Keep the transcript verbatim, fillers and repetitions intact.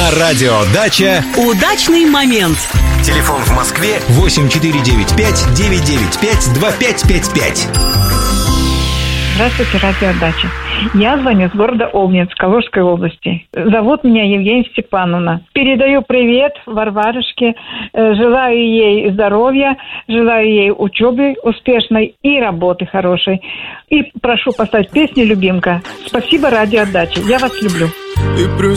На радио «Дача» удачный момент. Телефон в Москве восемь четыре девять пять девять девять пять два пять пять пять. Здравствуйте, радио «Дача». Я звоню с города Обнинск, Калужской области. Зовут меня Евгения Степановна. Передаю привет Варварушке. Желаю ей здоровья, желаю ей учебы успешной и работы хорошей. И прошу поставить песню «Любимка». Спасибо, радио «Дача». Я вас люблю. И